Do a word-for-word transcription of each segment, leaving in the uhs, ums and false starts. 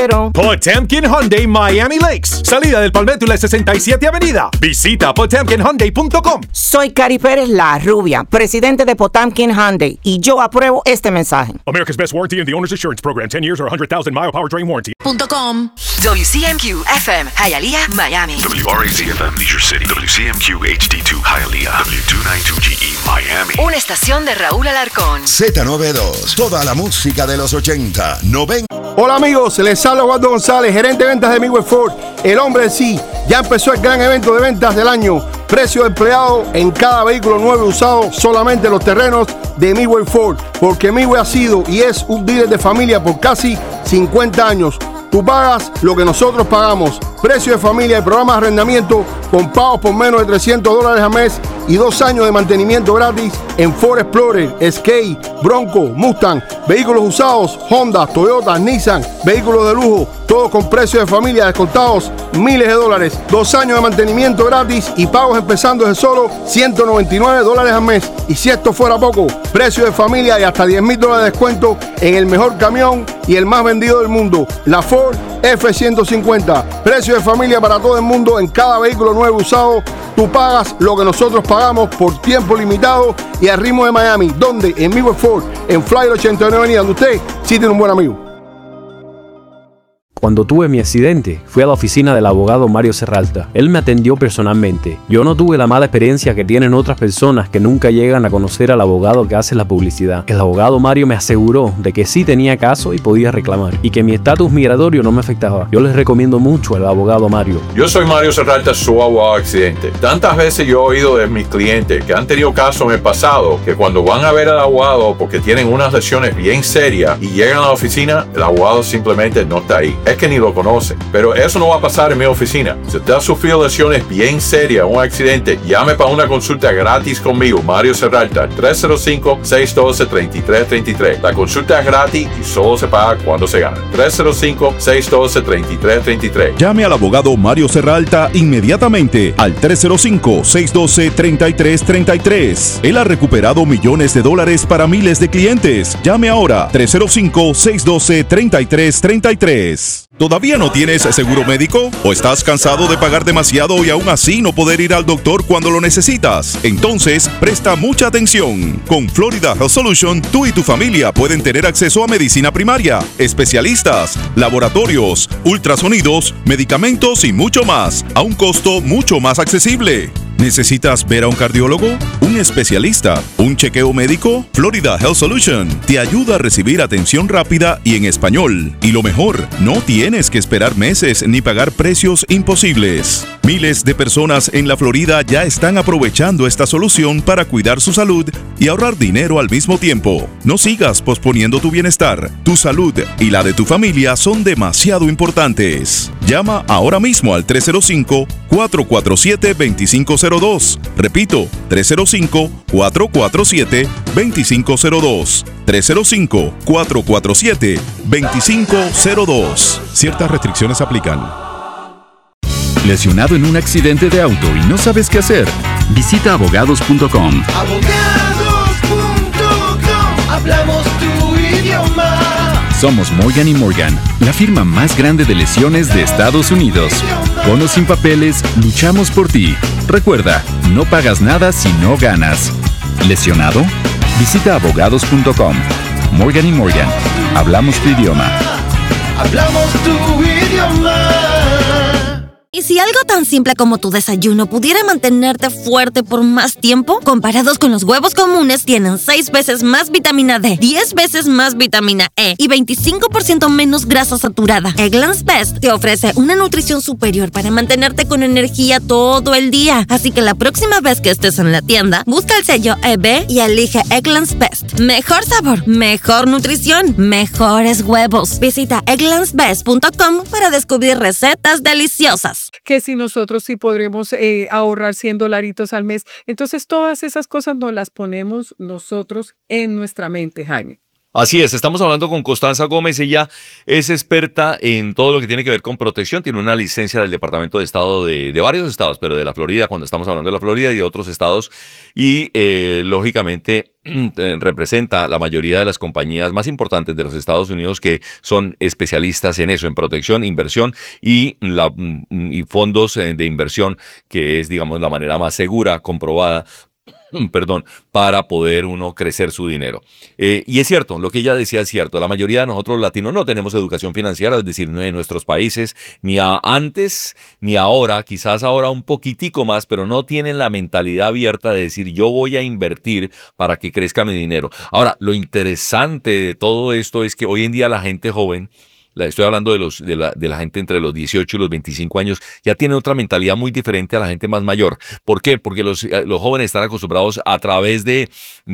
Potemkin Hyundai Miami Lakes. Salida del Palmetto y la sesenta y siete Avenida. Visita potemkin hyundai punto com. Soy Cari Pérez, la rubia, presidente de Potemkin Hyundai, y yo apruebo este mensaje. America's Best Warranty and the Owner's Assurance Program. ten years or one hundred thousand mile powertrain warranty. .com. W C M Q F M Hialeah, Miami. W R A Z F M Leisure City. W C M Q H D two Hialeah. W two ninety-two G E Miami. Una estación de Raúl Alarcón. Z noventa y dos. Toda la música de los ochenta, noventa. Hola amigos, les habla Waldo González, gerente de ventas de Midway Ford. El hombre sí, ya empezó el gran evento de ventas del año. Precio de empleado en cada vehículo nuevo y usado, solamente en los terrenos de Midway Ford. Porque Midway ha sido y es un dealer de familia por casi cincuenta años. Tú pagas lo que nosotros pagamos. Precio de familia y programa de arrendamiento con pagos por menos de trescientos dólares al mes y dos años de mantenimiento gratis en Ford Explorer, Escape, Bronco, Mustang, vehículos usados, Honda, Toyota, Nissan, vehículos de lujo, todos con precios de familia descontados miles de dólares, dos años de mantenimiento gratis y pagos empezando desde solo ciento noventa y nueve dólares al mes. Y si esto fuera poco, precio de familia y hasta diez mil dólares de descuento en el mejor camión y el más vendido del mundo, la Ford F ciento cincuenta. Precio de familia para todo el mundo en cada vehículo nuevo usado. Tú pagas lo que nosotros pagamos por tiempo limitado y al ritmo de Miami. ¿Dónde? En Midway Ford, en Flyer ochenta y nueve Avenida, donde usted sí tiene un buen amigo. Cuando tuve mi accidente, fui a la oficina del abogado Mario Serralta. Él me atendió personalmente. Yo no tuve la mala experiencia que tienen otras personas que nunca llegan a conocer al abogado que hace la publicidad. El abogado Mario me aseguró de que sí tenía caso y podía reclamar, y que mi estatus migratorio no me afectaba. Yo les recomiendo mucho al abogado Mario. Yo soy Mario Serralta, su abogado accidente. Tantas veces yo he oído de mis clientes que han tenido casos en el pasado, que cuando van a ver al abogado porque tienen unas lesiones bien serias y llegan a la oficina, el abogado simplemente no está ahí. Es que ni lo conocen. Pero eso no va a pasar en mi oficina. Si usted ha sufrido lesiones bien serias, un accidente, llame para una consulta gratis conmigo, Mario Serralta, tres cero cinco, seis uno dos, tres tres tres tres. La consulta es gratis y solo se paga cuando se gana. tres cero cinco, seis uno dos, tres tres tres tres. Llame al abogado Mario Serralta inmediatamente al tres cero cinco, seis uno dos, tres tres tres tres. Él ha recuperado millones de dólares para miles de clientes. Llame ahora, tres cero cinco, seis uno dos, tres tres tres tres. ¿Todavía no tienes seguro médico? ¿O estás cansado de pagar demasiado y aún así no poder ir al doctor cuando lo necesitas? Entonces, presta mucha atención. Con Florida Health Solution, tú y tu familia pueden tener acceso a medicina primaria, especialistas, laboratorios, ultrasonidos, medicamentos y mucho más, a un costo mucho más accesible. ¿Necesitas ver a un cardiólogo? ¿Un especialista? ¿Un chequeo médico? Florida Health Solution te ayuda a recibir atención rápida y en español. Y lo mejor, no tienes que esperar meses ni pagar precios imposibles. Miles de personas en la Florida ya están aprovechando esta solución para cuidar su salud y ahorrar dinero al mismo tiempo. No sigas posponiendo tu bienestar. Tu salud y la de tu familia son demasiado importantes. Llama ahora mismo al tres cero cinco, cuatro cuatro siete, dos cinco cero dos. Repito, tres cero cinco, cuatro cuatro siete, dos cinco cero dos. tres cero cinco, cuatro cuatro siete, dos cinco cero dos. Ciertas restricciones aplican. ¿Lesionado en un accidente de auto y no sabes qué hacer? Visita abogados punto com. abogados punto com. Hablamos tu idioma. Somos Morgan y Morgan, la firma más grande de lesiones de Estados Unidos. Con o sin papeles, luchamos por ti. Recuerda, no pagas nada si no ganas. ¿Lesionado? Visita abogados punto com. Morgan y Morgan, hablamos tu idioma. Hablamos tu idioma. ¿Y si algo tan simple como tu desayuno pudiera mantenerte fuerte por más tiempo? Comparados con los huevos comunes, tienen seis veces más vitamina D, diez veces más vitamina E y veinticinco por ciento menos grasa saturada. Eggland's Best te ofrece una nutrición superior para mantenerte con energía todo el día. Así que la próxima vez que estés en la tienda, busca el sello E B y elige Eggland's Best. Mejor sabor, mejor nutrición, mejores huevos. Visita egglands best punto com para descubrir recetas deliciosas. Que si nosotros sí podremos eh, ahorrar cien dolaritos al mes. Entonces todas esas cosas nos las ponemos nosotros en nuestra mente, Jaime. Así es, estamos hablando con Constanza Gómez, ella es experta en todo lo que tiene que ver con protección, tiene una licencia del Departamento de Estado de, de varios estados, pero de la Florida, cuando estamos hablando de la Florida y de otros estados, y eh, lógicamente representa la mayoría de las compañías más importantes de los Estados Unidos que son especialistas en eso, en protección, inversión y, la, y fondos de inversión, que es, digamos, la manera más segura, comprobada, perdón, para poder uno crecer su dinero. Eh, y es cierto, lo que ella decía es cierto, la mayoría de nosotros latinos no tenemos educación financiera, es decir, no en nuestros países, ni a antes ni ahora, quizás ahora un poquitico más, pero no tienen la mentalidad abierta de decir yo voy a invertir para que crezca mi dinero. Ahora, lo interesante de todo esto es que hoy en día la gente joven, la, estoy hablando de, los, de, la, de la gente entre los dieciocho y los veinticinco años, ya tiene otra mentalidad muy diferente a la gente más mayor. ¿Por qué? Porque los, los jóvenes están acostumbrados a través de,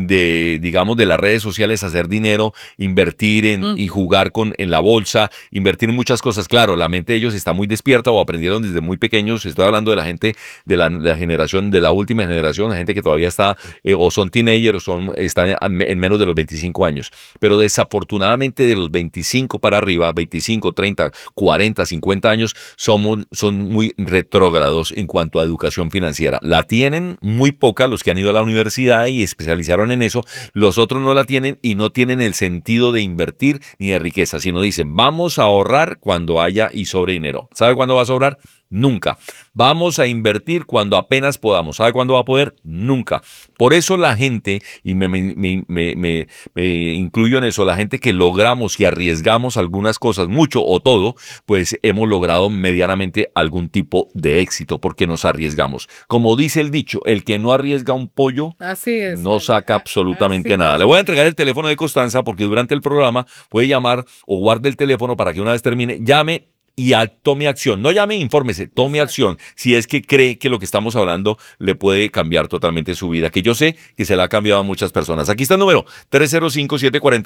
de, digamos, de las redes sociales a hacer dinero, invertir en, mm. y jugar con, en la bolsa, invertir en muchas cosas. Claro, la mente de ellos está muy despierta o aprendieron desde muy pequeños. Estoy hablando de la gente de la, de la generación, de la última generación, la gente que todavía está eh, o son teenagers o son, están en menos de los veinticinco años. Pero desafortunadamente de los veinticinco para arriba, veinticinco, treinta, cuarenta, cincuenta años, somos, son muy retrógrados en cuanto a educación financiera. La tienen muy poca los que han ido a la universidad y especializaron en eso, los otros no la tienen y no tienen el sentido de invertir ni de riqueza, sino dicen, vamos a ahorrar cuando haya y sobre dinero. ¿Sabe cuándo va a sobrar? Nunca. Vamos a invertir cuando apenas podamos. ¿Sabe cuándo va a poder? Nunca. Por eso la gente, y me, me, me, me, me, me incluyo en eso, la gente que logramos y arriesgamos algunas cosas, mucho o todo, pues hemos logrado medianamente algún tipo de éxito porque nos arriesgamos. Como dice el dicho, el que no arriesga un pollo, así es, no saca absolutamente así nada. es. Le voy a entregar el teléfono de Constanza porque durante el programa puede llamar o guarde el teléfono para que una vez termine, llame y a, tome acción. No llame, infórmese, tome acción. Si es que cree que lo que estamos hablando le puede cambiar totalmente su vida, que yo sé que se la ha cambiado a muchas personas. Aquí está el número, tres cero cinco, siete cuatro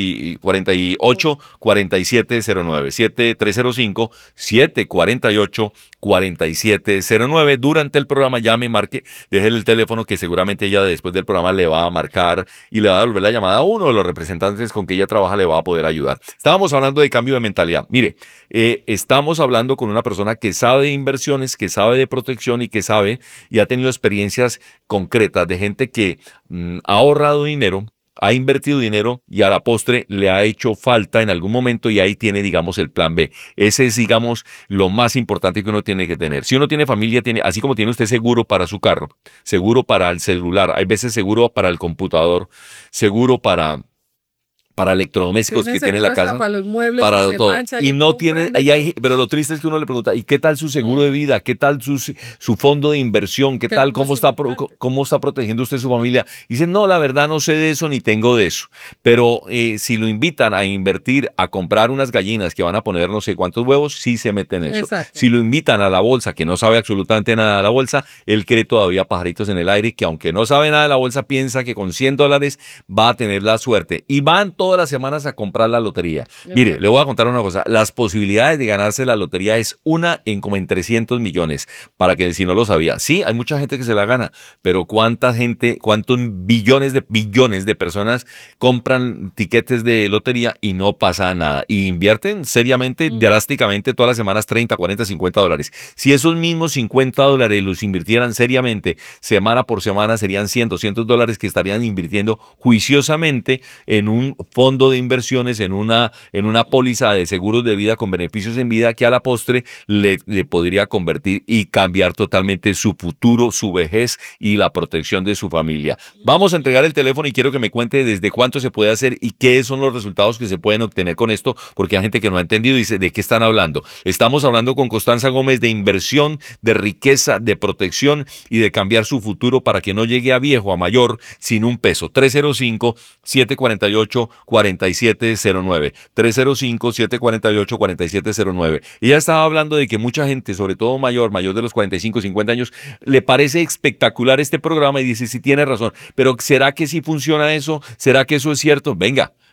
ocho, cuatro siete cero nueve, tres cero cinco, siete cuatro ocho, cuatro siete cero nueve. Durante el programa llame, marque, deje el teléfono que seguramente ella después del programa le va a marcar y le va a devolver la llamada a uno de los representantes con que ella trabaja, le va a poder ayudar. Estábamos hablando de cambio de mentalidad. Mire, eh, estamos hablando con una persona que sabe de inversiones, que sabe de protección y que sabe y ha tenido experiencias concretas de gente que mmm, ha ahorrado dinero, ha invertido dinero y a la postre le ha hecho falta en algún momento y ahí tiene, digamos, el plan B. Ese es, digamos, lo más importante que uno tiene que tener. Si uno tiene familia, tiene, así como tiene usted seguro para su carro, seguro para el celular, hay veces seguro para el computador, seguro para... para electrodomésticos que tiene la casa, para los muebles, para todo. Mancha, y no tiene, y hay, pero lo triste es que uno le pregunta, ¿y qué tal su seguro de vida? ¿Qué tal su, su fondo de inversión? ¿Qué tal? ¿Cómo está, pro, ¿Cómo está protegiendo usted su familia? Y dicen, no, la verdad no sé de eso ni tengo de eso. Pero eh, si lo invitan a invertir, a comprar unas gallinas que van a poner no sé cuántos huevos, sí se meten en eso. Exacto. Si lo invitan a la bolsa, que no sabe absolutamente nada de la bolsa, él cree todavía pajaritos en el aire, que aunque no sabe nada de la bolsa, piensa que con cien dólares va a tener la suerte. Y van todos todas las semanas a comprar la lotería. Mire, le voy a contar una cosa. Las posibilidades de ganarse la lotería es una en como en trescientos millones, para que si no lo sabía. Sí, hay mucha gente que se la gana, pero ¿cuánta gente, cuántos billones de billones de personas compran tiquetes de lotería y no pasa nada? Y invierten seriamente, mm. drásticamente, todas las semanas treinta, cuarenta, cincuenta dólares. Si esos mismos cincuenta dólares los invirtieran seriamente, semana por semana, serían cien, doscientos dólares que estarían invirtiendo juiciosamente en un fondo de inversiones, en una, en una póliza de seguros de vida con beneficios en vida que a la postre le, le podría convertir y cambiar totalmente su futuro, su vejez y la protección de su familia. Vamos a entregar el teléfono y quiero que me cuente desde cuánto se puede hacer y qué son los resultados que se pueden obtener con esto, porque hay gente que no ha entendido y dice, ¿de qué están hablando? Estamos hablando con Constanza Gómez de inversión, de riqueza, de protección y de cambiar su futuro para que no llegue a viejo, a mayor, sin un peso. tres cero cinco, siete cuatro ocho, cuatro siete cero nueve. tres cero cinco, siete cuatro ocho, cuatro siete cero nueve. Ella estaba hablando de que mucha gente, sobre todo mayor, mayor de los cuarenta y cinco, cincuenta años, le parece espectacular este programa y dice, sí tiene razón, pero ¿será que sí funciona eso? ¿Será que eso es cierto? Venga,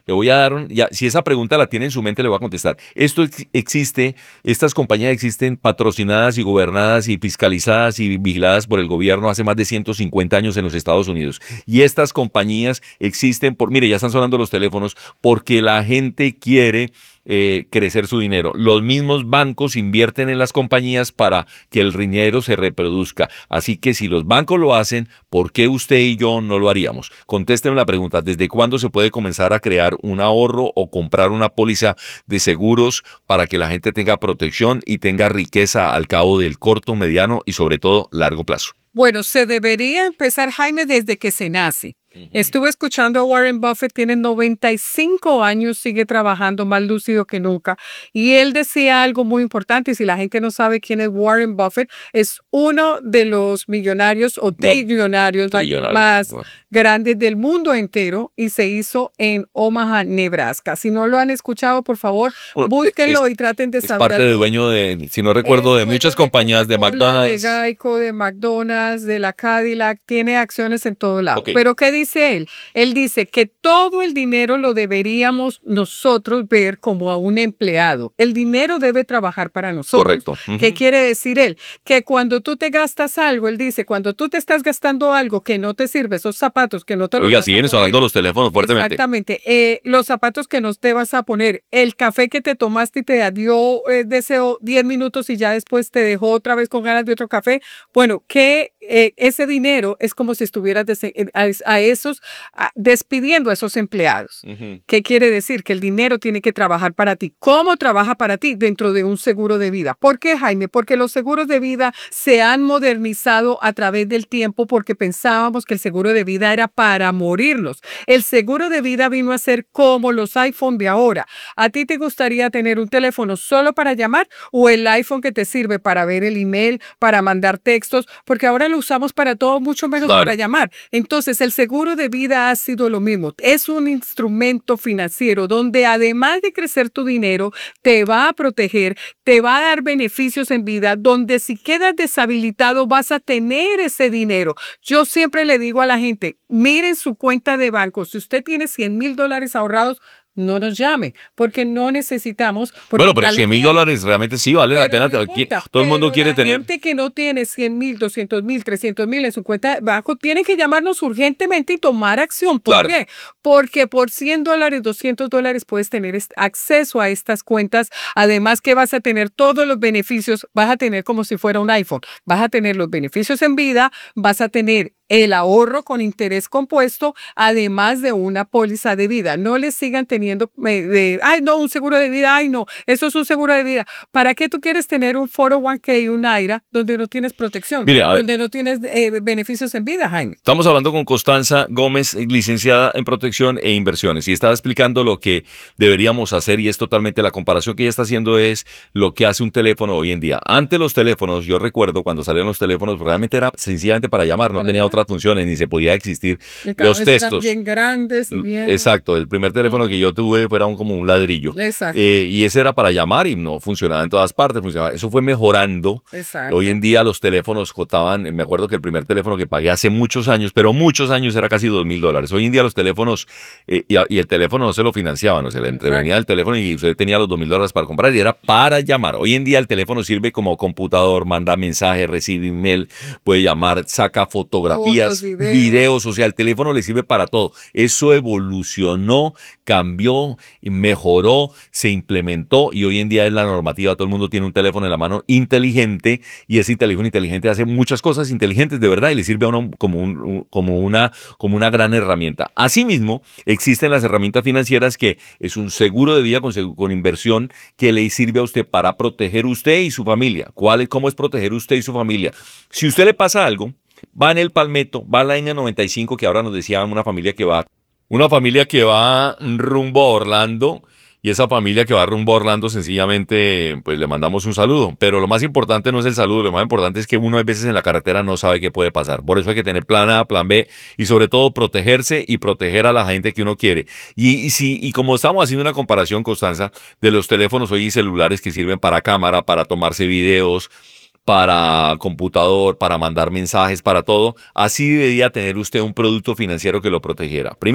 Le voy a dar, un, ya, si esa pregunta la tiene en su mente, le voy a contestar. Esto ex- existe, estas compañías existen patrocinadas y gobernadas y fiscalizadas y vigiladas por el gobierno hace más de ciento cincuenta años en los Estados Unidos. Y estas compañías existen por, mire, ya están sonando los teléfonos, porque la gente quiere Eh, crecer su dinero. Los mismos bancos invierten en las compañías para que el dinero se reproduzca. Así que si los bancos lo hacen, ¿por qué usted y yo no lo haríamos? Contéstenme la pregunta, ¿desde cuándo se puede comenzar a crear un ahorro o comprar una póliza de seguros para que la gente tenga protección y tenga riqueza al cabo del corto, mediano y sobre todo largo plazo? Bueno, se debería empezar, Jaime, desde que se nace. Estuve escuchando a Warren Buffett, tiene noventa y cinco años, sigue trabajando más lúcido que nunca. Y él decía algo muy importante, y si la gente no sabe quién es Warren Buffett, es uno de los millonarios o trillonarios no, más bueno. grandes del mundo entero, y se hizo en Omaha, Nebraska. Si no lo han escuchado, por favor, bueno, búsquenlo es, y traten de es saber. Es parte de dueño de, si no recuerdo, de muchas compañías, de McDonald's. De Geico, de McDonald's, de la Cadillac, tiene acciones en todo lado. Okay. Pero ¿qué dice? Dice él, él dice que todo el dinero lo deberíamos nosotros ver como a un empleado. El dinero debe trabajar para nosotros. Correcto. Uh-huh. ¿Qué quiere decir él? Que cuando tú te gastas algo, él dice, cuando tú te estás gastando algo que no te sirve, esos zapatos que no te los Oiga, siguen sonando los teléfonos fuertemente. Exactamente. Eh, los zapatos que no te vas a poner, el café que te tomaste y te dio eh, deseo diez minutos y ya después te dejó otra vez con ganas de otro café. Bueno, que eh, ese dinero es como si estuvieras a, a esos, a, despidiendo a esos empleados. Uh-huh. ¿Qué quiere decir? Que el dinero tiene que trabajar para ti. ¿Cómo trabaja para ti? Dentro de un seguro de vida. ¿Por qué, Jaime? Porque los seguros de vida se han modernizado a través del tiempo, porque pensábamos que el seguro de vida era para morirnos. El seguro de vida vino a ser como los iPhone de ahora. ¿A ti te gustaría tener un teléfono solo para llamar o el iPhone que te sirve para ver el email, para mandar textos? Porque ahora lo usamos para todo, mucho menos claro. para llamar. Entonces, el seguro de vida ha sido lo mismo. Es un instrumento financiero donde, además de crecer tu dinero, te va a proteger, te va a dar beneficios en vida, donde si quedas deshabilitado vas a tener ese dinero. Yo siempre le digo a la gente, miren su cuenta de banco. Si usted tiene cien mil dólares ahorrados, no nos llame, porque no necesitamos. Porque bueno, pero cien mil dólares realmente sí vale la pena. No importa, todo el mundo quiere la tener. Gente que no tiene cien mil, doscientos mil, trescientos mil en su cuenta de banco, tiene que llamarnos urgentemente y tomar acción. ¿Por claro. qué? Porque por cien dólares, doscientos dólares puedes tener acceso a estas cuentas. Además que vas a tener todos los beneficios, vas a tener como si fuera un iPhone. Vas a tener los beneficios en vida, vas a tener el ahorro con interés compuesto, además de una póliza de vida. No le sigan teniendo, eh, de, ay, no, un seguro de vida, ay, no, eso es un seguro de vida. ¿Para qué tú quieres tener un cuatro oh uno k y un I R A donde no tienes protección, Mire, donde no tienes eh, beneficios en vida, Jaime? Estamos hablando con Constanza Gómez, licenciada en protección e inversiones, y estaba explicando lo que deberíamos hacer, y es totalmente la comparación que ella está haciendo es lo que hace un teléfono hoy en día. Antes los teléfonos, yo recuerdo cuando salían los teléfonos, realmente era sencillamente para llamar, no tenía otras funciones, ni se podía existir los textos. Bien grandes, bien... Exacto, el primer teléfono que yo tuve era un, como un ladrillo. Exacto. Eh, y ese era para llamar y no funcionaba en todas partes. Funcionaba. Eso fue mejorando. Exacto. Hoy en día los teléfonos costaban, me acuerdo que el primer teléfono que pagué hace muchos años, pero muchos años, era casi dos mil dólares. Hoy en día los teléfonos, eh, y, y el teléfono no se lo financiaban, o sea, le entrevenía el teléfono y usted tenía los dos mil dólares para comprar y era para llamar. Hoy en día el teléfono sirve como computador, manda mensajes, recibe email, puede llamar, saca fotografías, Fotos, videos. videos, o sea, el teléfono le sirve para todo. Eso evolucionó, cambió, mejoró, se implementó y hoy en día es la normativa. Todo el mundo tiene un teléfono en la mano inteligente y ese teléfono inteligente hace muchas cosas inteligentes de verdad y le sirve a uno como, un, como, una, como una gran herramienta. Asimismo, existen las herramientas financieras que es un seguro de vida con, con inversión que le sirve a usted para proteger usted y su familia. ¿Cuál es, cómo es proteger usted y su familia? Si usted le pasa algo, va en el Palmetto, va a la N noventa y cinco, que ahora nos decían una familia que va, una familia que va rumbo a Orlando, y esa familia que va rumbo a Orlando sencillamente pues le mandamos un saludo, pero lo más importante no es el saludo, lo más importante es que uno a veces en la carretera no sabe qué puede pasar, por eso hay que tener plan A, plan B y sobre todo protegerse y proteger a la gente que uno quiere. Y, y, si, y como estamos haciendo una comparación, Constanza, de los teléfonos hoy y celulares que sirven para cámara, para tomarse videos, para computador, para mandar mensajes, para todo, así debería tener usted un producto financiero que lo protegiera. Primero,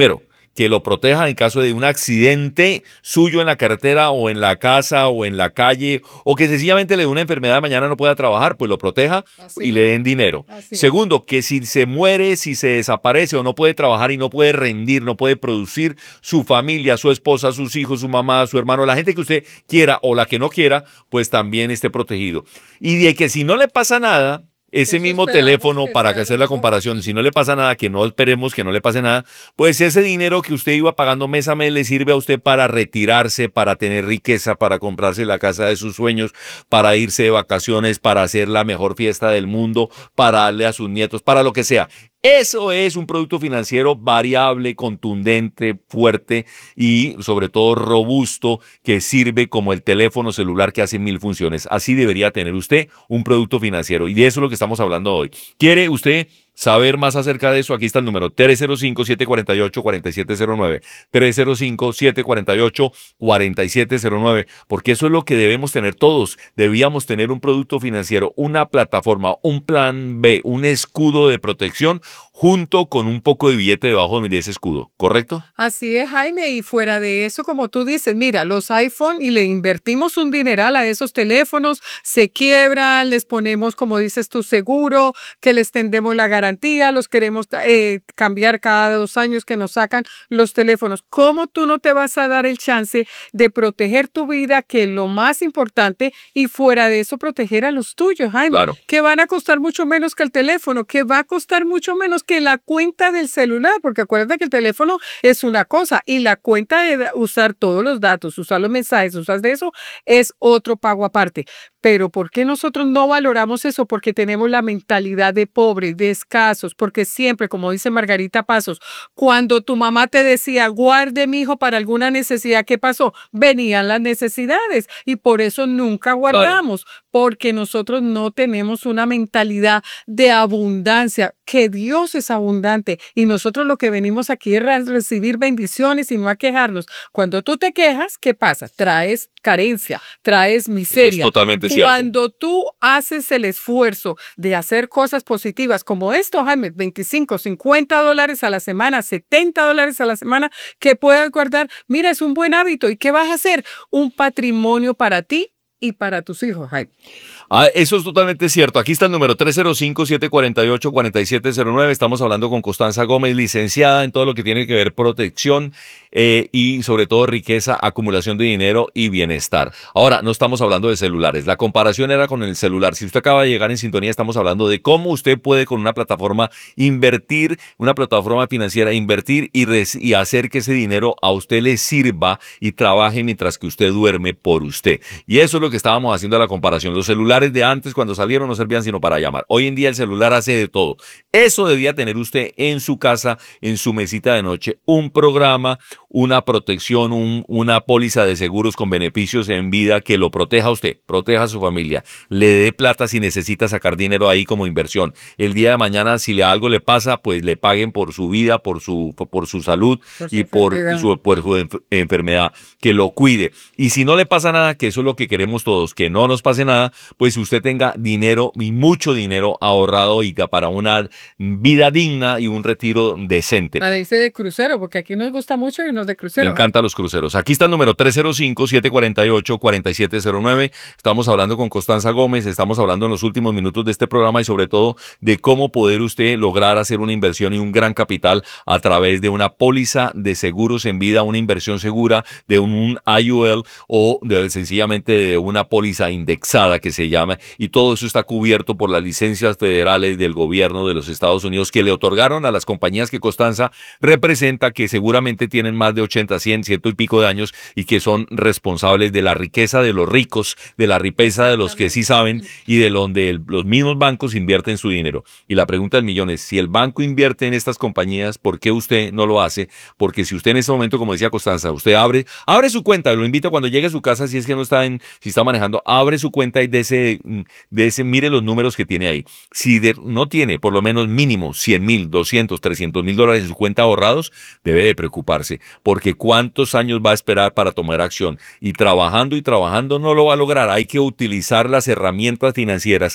que lo proteja en caso de un accidente suyo en la carretera o en la casa o en la calle, o que sencillamente le dé una enfermedad, mañana no pueda trabajar, pues lo proteja Así. y le den dinero. Así. Segundo, que si se muere, si se desaparece o no puede trabajar y no puede rendir, no puede producir, su familia, su esposa, sus hijos, su mamá, su hermano, la gente que usted quiera o la que no quiera, pues también esté protegido. Y de que si no le pasa nada, ese Eso mismo teléfono, para que hacer la comparación, si no le pasa nada, que no esperemos que no le pase nada, pues ese dinero que usted iba pagando mes a mes le sirve a usted para retirarse, para tener riqueza, para comprarse la casa de sus sueños, para irse de vacaciones, para hacer la mejor fiesta del mundo, para darle a sus nietos, para lo que sea. Eso es un producto financiero variable, contundente, fuerte y sobre todo robusto, que sirve como el teléfono celular que hace mil funciones. Así debería tener usted un producto financiero, y de eso es lo que estamos hablando hoy. ¿Quiere usted saber más acerca de eso? Aquí está el número tres cero cinco, siete cuatro ocho, cuatro siete cero nueve, tres cero cinco, siete cuatro ocho, cuatro siete cero nueve, porque eso es lo que debemos tener todos. Debíamos tener un producto financiero, una plataforma, un plan B, un escudo de protección junto con un poco de billete debajo de ese escudo, ¿correcto? Así es, Jaime, y fuera de eso, como tú dices, mira, los iPhone, y le invertimos un dineral a esos teléfonos, se quiebran, les ponemos, como dices tú, seguro, que les tendemos la garantía, los queremos eh, cambiar cada dos años que nos sacan los teléfonos. ¿Cómo tú no te vas a dar el chance de proteger tu vida, que es lo más importante, y fuera de eso proteger a los tuyos, Jaime? Claro. Que van a costar mucho menos que el teléfono, que va a costar mucho menos que la cuenta del celular, porque acuérdate que el teléfono es una cosa y la cuenta de usar todos los datos, usar los mensajes, usar de eso, es otro pago aparte. Pero ¿por qué nosotros no valoramos eso? Porque tenemos la mentalidad de pobres, de escasos, porque siempre, como dice Margarita Pasos, cuando tu mamá te decía, guarde mi hijo para alguna necesidad, ¿qué pasó? Venían las necesidades y por eso nunca guardamos, porque nosotros no tenemos una mentalidad de abundancia, que Dios es abundante y nosotros lo que venimos aquí es a recibir bendiciones y no a quejarnos. Cuando tú te quejas, ¿qué pasa? Traes carencia, traes miseria. Es totalmente cierto. Cuando tú haces el esfuerzo de hacer cosas positivas como esto, Jaime, veinticinco, cincuenta dólares a la semana, setenta dólares a la semana que puedas guardar, mira, es un buen hábito. ¿Y qué vas a hacer? Un patrimonio para ti y para tus hijos, Jaime. Ah, eso es totalmente cierto. Aquí está el número tres cero cinco, siete cuatro ocho, cuatro siete cero nueve. Estamos hablando con Constanza Gómez, licenciada en todo lo que tiene que ver protección eh, y sobre todo riqueza, acumulación de dinero y bienestar. Ahora, no estamos hablando de celulares. La comparación era con el celular. Si usted acaba de llegar en sintonía, estamos hablando de cómo usted puede con una plataforma invertir, una plataforma financiera, invertir y, y hacer que ese dinero a usted le sirva y trabaje mientras que usted duerme por usted. Y eso es lo que estábamos haciendo la comparación. Los celulares de antes, cuando salieron, no servían sino para llamar. Hoy en día el celular hace de todo. Eso debía tener usted en su casa, en su mesita de noche, un programa, una protección, un, una póliza de seguros con beneficios en vida que lo proteja a usted, proteja a su familia, le dé plata si necesita sacar dinero ahí como inversión. El día de mañana, si le algo le pasa, pues le paguen por su vida, por su, por su salud por y su por su, por su enf- enfermedad, que lo cuide. Y si no le pasa nada, que eso es lo que queremos todos, que no nos pase nada, pues usted tenga dinero y mucho dinero ahorrado y para una vida digna y un retiro decente. La dice de crucero, porque aquí nos gusta mucho y nos de crucero. Me encantan los cruceros. Aquí está el número tres cero cinco, siete cuatro ocho, cuatro siete cero nueve. Estamos hablando con Constanza Gómez, estamos hablando en los últimos minutos de este programa y sobre todo de cómo poder usted lograr hacer una inversión y un gran capital a través de una póliza de seguros en vida, una inversión segura, de un I U L o de, sencillamente de una póliza indexada que se llama, y todo eso está cubierto por las licencias federales del gobierno de los Estados Unidos que le otorgaron a las compañías que Constanza representa, que seguramente tienen más de ochenta, cien, ciento y pico de años y que son responsables de la riqueza de los ricos, de la riqueza de los que sí saben y de donde el, los mismos bancos invierten su dinero. Y la pregunta del millón es, si el banco invierte en estas compañías, ¿por qué usted no lo hace? Porque si usted en este momento, como decía Constanza, usted abre, abre su cuenta, lo invito cuando llegue a su casa, si es que no está en, si está manejando, abre su cuenta y de ese, de ese mire los números que tiene ahí. Si de, no tiene por lo menos mínimo cien mil, doscientos, trescientos mil dólares en su cuenta ahorrados, debe de preocuparse, porque cuántos años va a esperar para tomar acción, y trabajando y trabajando no lo va a lograr. Hay que utilizar las herramientas financieras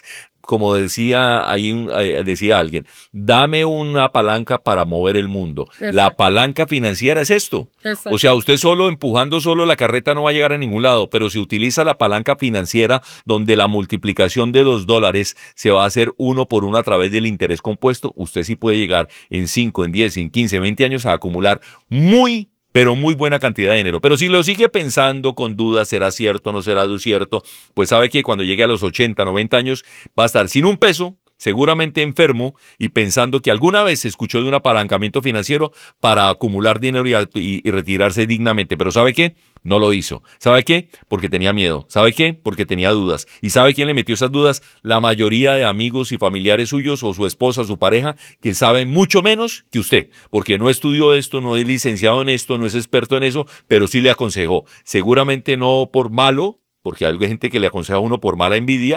como decía ahí un- eh, decía alguien, dame una palanca para mover el mundo. Exacto. La palanca financiera es esto. Exacto. O sea, usted solo empujando solo la carreta no va a llegar a ningún lado, pero si utiliza la palanca financiera donde la multiplicación de los dólares se va a hacer uno por uno a través del interés compuesto, usted sí puede llegar en cinco, en diez, en quince, veinte años a acumular muy pero muy buena cantidad de dinero. Pero si lo sigue pensando con dudas, ¿será cierto o no será cierto? Pues sabe que cuando llegue a los ochenta, noventa años va a estar sin un peso, seguramente enfermo y pensando que alguna vez se escuchó de un apalancamiento financiero para acumular dinero y, y- y retirarse dignamente. Pero ¿sabe qué? No lo hizo. ¿Sabe qué? Porque tenía miedo. ¿Sabe qué? Porque tenía dudas. ¿Y sabe quién le metió esas dudas? La mayoría de amigos y familiares suyos o su esposa, su pareja, que saben mucho menos que usted, porque no estudió esto, no es licenciado en esto, no es experto en eso, pero sí le aconsejó. Seguramente no por malo, porque hay gente que le aconseja a uno por mala envidia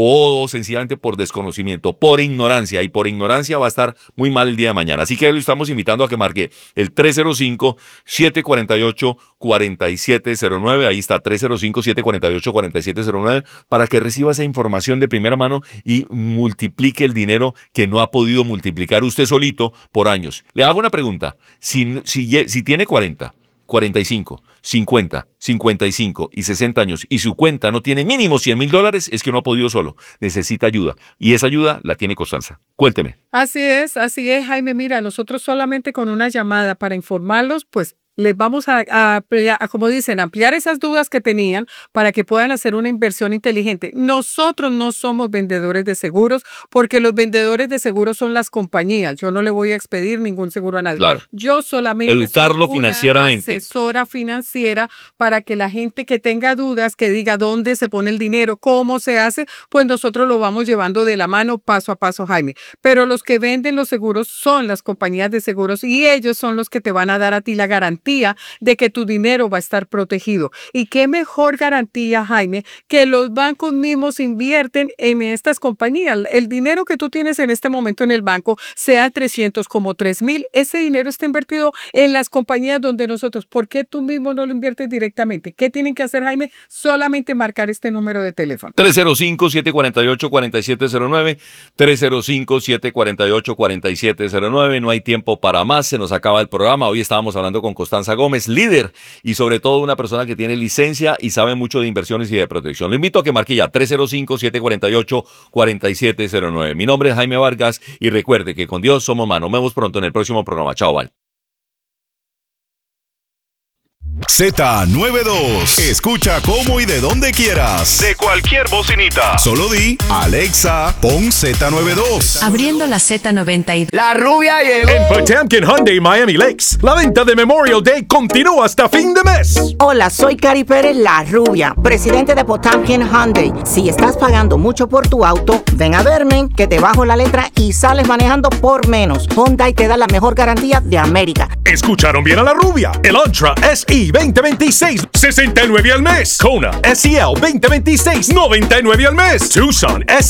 o sencillamente por desconocimiento, por ignorancia, y por ignorancia va a estar muy mal el día de mañana. Así que lo estamos invitando a que marque el tres cero cinco, siete cuatro ocho, cuatro siete cero nueve, ahí está, tres cero cinco, siete cuatro ocho, cuatro siete cero nueve, para que reciba esa información de primera mano y multiplique el dinero que no ha podido multiplicar usted solito por años. Le hago una pregunta, si, si, ye- si tiene cuarenta, cuarenta y cinco, cincuenta, cincuenta y cinco y sesenta años y su cuenta no tiene mínimo cien mil dólares, es que no ha podido solo. Necesita ayuda. Y esa ayuda la tiene Constanza. Cuénteme. Así es, así es, Jaime. Mira, nosotros solamente con una llamada para informarlos, pues les vamos a, a, ampliar- a, como dicen, ampliar esas dudas que tenían para que puedan hacer una inversión inteligente. Nosotros no somos vendedores de seguros porque los vendedores de seguros son las compañías. Yo no le voy a expedir ningún seguro a nadie. Claro. Yo solamente Educarlo soy una financieramente. asesora financiera para que la gente que tenga dudas, que diga dónde se pone el dinero, cómo se hace, pues nosotros lo vamos llevando de la mano paso a paso, Jaime. Pero los que venden los seguros son las compañías de seguros y ellos son los que te van a dar a ti la garantía de que tu dinero va a estar protegido. Y qué mejor garantía, Jaime, que los bancos mismos invierten en estas compañías. El dinero que tú tienes en este momento en el banco, sea trescientos como tres mil, ese dinero está invertido en las compañías donde nosotros. ¿Por qué tú mismo no lo inviertes directamente? ¿Qué tienen que hacer, Jaime? Solamente marcar este número de teléfono. tres cero cinco, siete cuatro ocho, cuatro siete cero nueve, tres cero cinco, siete cuatro ocho, cuatro siete cero nueve. No hay tiempo para más, se nos acaba el programa. Hoy estábamos hablando con Constanza Gómez, líder y sobre todo una persona que tiene licencia y sabe mucho de inversiones y de protección. Le invito a que marque ya tres cero cinco, siete cuatro ocho, cuatro siete cero nueve. Mi nombre es Jaime Vargas y recuerde que con Dios somos manos. Nos vemos pronto en el próximo programa. Chao, bye. Z noventa y dos. Escucha cómo y de donde quieras. De cualquier bocinita. Solo di, Alexa, pon Z noventa y dos. Abriendo la Z noventa y dos. La rubia llegó. En Potemkin Hyundai Miami Lakes, la venta de Memorial Day continúa hasta fin de mes. Hola, soy Cari Pérez, la rubia, presidente de Potemkin Hyundai. Si estás pagando mucho por tu auto, ven a verme, que te bajo la letra y sales manejando por menos. Hyundai te da la mejor garantía de América. Escucharon bien a la rubia. El Ultra S E veinte veintiséis, sesenta y nueve al mes. Kona S E L veinte veintiséis, noventa y nueve al mes. Tucson S